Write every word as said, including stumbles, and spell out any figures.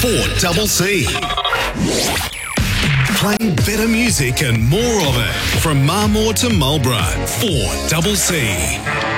four double C. Playing better music and more of it. From Marmore to Marlborough, four double C.